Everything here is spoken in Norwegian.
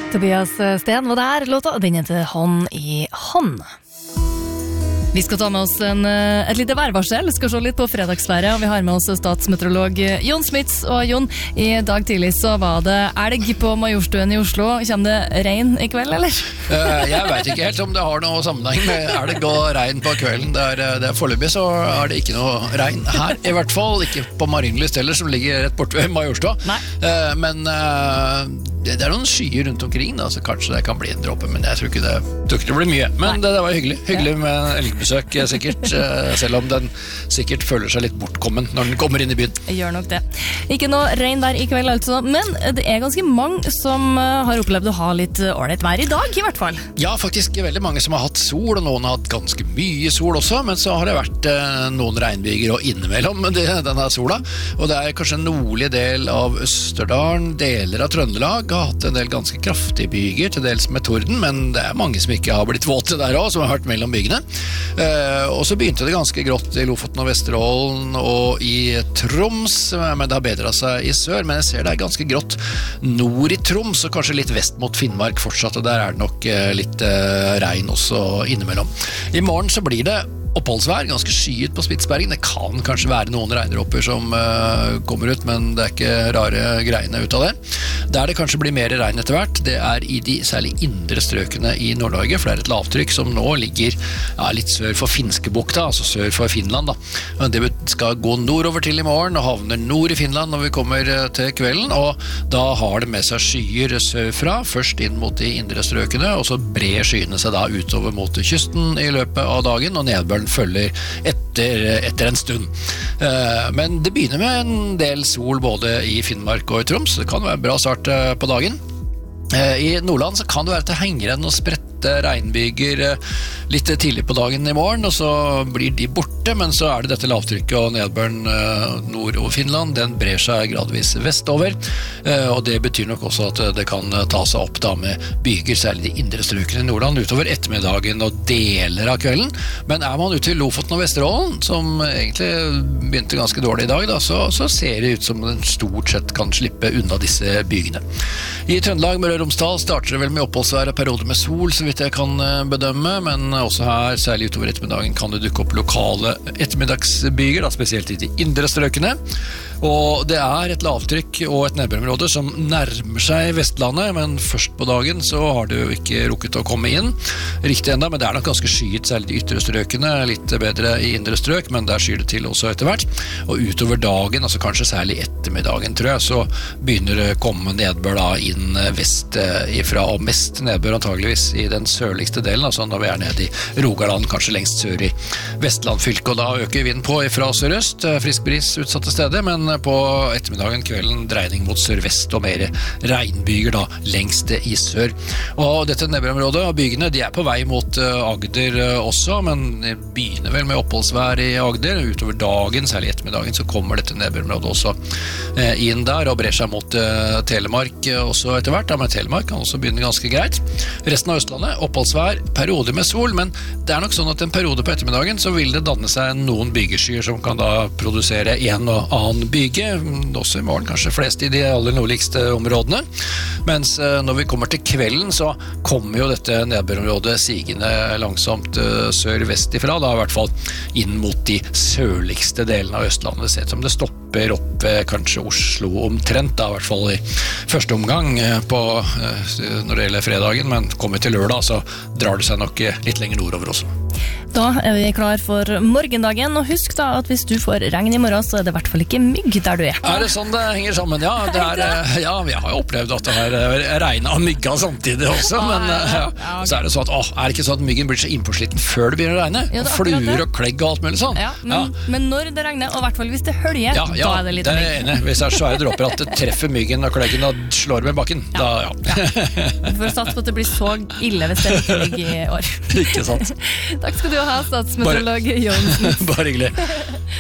Tobias Sten var der, låta, og den heter Hånd i hånd. Vi skal ta med oss et lite værvarsel, skal se litt på fredagsværet, og vi har med oss statsmeteorolog Jon Smits. Og Jon, i dag tidlig så var det elg på Majorstuen i Oslo. Kommer det regn i kveld, eller? Jeg vet ikke helt om det har noe sammenheng med elg og regn på kvelden. Det er foreløpig så er det ikke noe regn her, i hvert fall. Ikke på Marienlyst heller, som ligger rett borte ved Majorstua. Men det er noen skyer rundt omkring, da, så kanskje det kan bli en dråpe, men jeg tror ikke det blir mye. Men det var hyggelig med elgbesøk, sikkert, selv om den sikkert føler seg litt bortkommen når den kommer inn i byen. Gjør nok det. Ikke noe regn der i kveld altså, men det er ganske mange som har opplevd å ha litt ordentlig vær i dag, i hvert fall. Ja, faktisk veldig mange som har hatt sol, og noen har hatt ganske mye sol også, men så har det vært noen regnbyger og innimellom denne sola, og det er kanskje en nordlig del av Østerdalen, deler av Trøndelag, har hatt en del ganske kraftige byger, til dels med torden, men det er mange som ikke har blitt våte der også, som har vært mellom bygene. Og så begynte det ganske grått i Lofoten og Vesterålen og i Troms, men det har bedret seg i sør, men jeg ser det er ganske grått nord i Troms, og kanskje litt vest mot Finnmark fortsatt, og der er det nok litt regn også innimellom. I morgen så blir det oppholdsvær, ganske skyet på Spitsbergen. Det kan kanskje være noen regndråper som kommer ut, men det er ikke rare greiene ut av det. Der det kanskje blir mer regn etter hvert, det er i de særlig indre strøkene i Nord-Norge, for det er et lavtrykk som nå ligger litt sør for Finskebukta, altså sør for Finland. Men det skal gå nordover til i morgen, og havner nord i Finland når vi kommer til kvelden, og da har det med seg skyer sørfra, først inn mot de indre strøkene, og så brer skyene seg da utover mot kysten i løpet av dagen, og nedbøren følger etter en stund. Men det begynner med en del sol både i Finnmark og i Troms. Det kan være en bra start på dagen. I Nordland så kan det være at det henger en og spredt regnbyger litt tidlig på dagen i morgen, og så blir de borte, men så er det dette lavtrykket og nedbøren nord over Finland, den brer seg gradvis vestover, og det betyr nok også at det kan ta seg opp da med byger, særlig de indre strøkene i Nordland, utover ettermiddagen og deler av kvelden. Men er man ute i Lofoten og Vesterålen, som egentlig begynte ganske dårlig i dag, da, så ser det ut som den stort sett kan slippe unna disse bygene. I Trøndelag, Møre og Romsdal, starter det vel med oppholdsvær og perioder med sol, så vidt jeg kan bedømme, men også her, særlig utover ettermiddagen, kan det dukke opp lokale ettermiddagsbyger, da, spesielt i de indre strøkene. Og det er et lavtrykk og et nedbørområde som nærmer seg Vestlandet, men først på dagen så har det jo ikke rukket å komme inn riktig enda, men det er nok ganske skyet, særlig de ytre strøkene, litt bedre i indre strøk, men der skyr det til også etter hvert. Og utover dagen, altså kanskje særlig ettermiddagen, tror jeg, så begynner det å komme nedbør da inn vest ifra, og mest nedbør antageligvis i den sørligste delen, altså når vi er nede i Rogaland, kanskje lengst sør i Vestland fylke, og da øker vinden på ifra sørøst, frisk bris utsatte steder, men på ettermiddagen, kvelden, dreining mot sørvest og mer regnbyger da, lengst i sør. Og dette nedbørområdet og bygene, de er på vei mot Agder også, men begynner vel med oppholdsvær i Agder. Utover dagen, særlig ettermiddagen, så kommer dette nedbørområdet også inn der og brer seg mot Telemark også etter hvert, men Telemark kan også begynne ganske greit. Resten av Østlandet, oppholdsvær, perioder med sol, men det er nok sånn at en periode på ettermiddagen så vil det danne seg noen bygeskyer som kan da produsere en og annen byge, også i morgen kanskje flest i de aller nordligste områdene, mens når vi kommer til kvelden så kommer jo dette nedbørområdet sigende langsomt sør-vest ifra, da i hvert fall inn mot de sørligste delene av Østlandet, sett som det stopper opp kanskje Oslo omtrent, da i hvert fall i første omgang når det gjelder fredagen, men kommer vi til lørdag så drar det seg nok litt lenger nordover også. Da er vi klar for morgendagen, og husk da at hvis du får regn i morgen, så er det i hvert fall ikke mygg der du er. Er det sånn det henger sammen? Ja, ja, vi har jo opplevd at det har regnet av mygga samtidig også, men så er det sånn at, er det ikke sånn at myggen blir så innpåslitten før det begynner å regne? Ja, fluer og klegg og alt mulig sånn. Ja, men når det regner, og i hvert fall hvis det høljer, da er det litt mygg. Ja, det er enig. Hvis det er svære dråper at det treffer myggen og kleggen og slår med bakken, da. For å satse på at det blir så ille hvis det er ikke mygg i år. Ikke sant. Takk skal du ha, statsmeteorolog Jon Smits. Bare hyggelig.